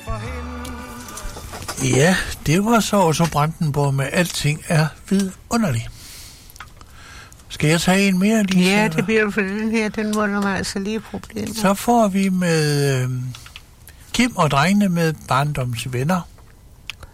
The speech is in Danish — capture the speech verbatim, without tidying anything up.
Ja, det var så også Brandenborg med Alting er vidunderligt. Skal jeg tage en mere, Lise? Ja, det bliver for den her, den volder mig altså lige problemer. Så får vi med øh, Kim og drengene med barndomsvenner.